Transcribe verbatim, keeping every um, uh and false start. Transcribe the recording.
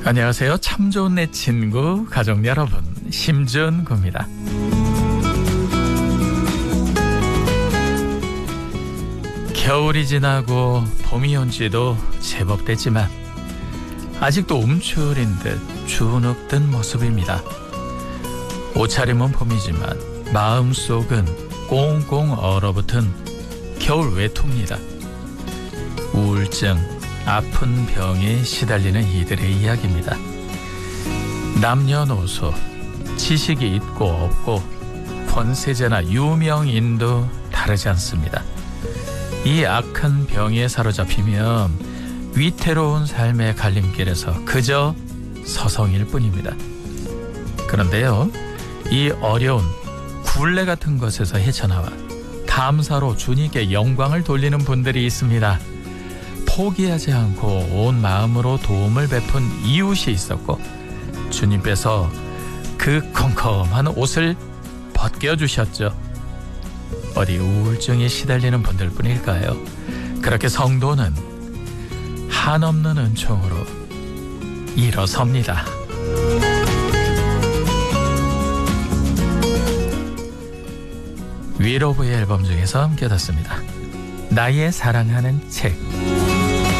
안녕하세요. 참 좋은 내 친구 가족 여러분, 심준구입니다. 겨울이 지나고 봄이 온 지도 제법 됐지만 아직도 움츠린 듯 주눅든 모습입니다. 옷차림은 봄이지만 마음속은 꽁꽁 얼어붙은 겨울 외투입니다. 우울증, 아픈 병에 시달리는 이들의 이야기입니다. 남녀노소, 지식이 있고 없고 권세제나 유명인도 다르지 않습니다. 이 악한 병에 사로잡히면 위태로운 삶의 갈림길에서 그저 서성일 뿐입니다. 그런데요, 이 어려운 굴레 같은 것에서 헤쳐나와 감사로 주님께 영광을 돌리는 분들이 있습니다. 포기하지 않고 온 마음으로 도움을 베푼 이웃이 있었고 주님께서 그 컴컴한 옷을 벗겨주셨죠. 어디 우울증에 시달리는 분들 뿐일까요? 그렇게 성도는 한없는 은총으로 일어섭니다. 위로브의 앨범 중에서 함께 듣습니다. 나의 사랑하는 책.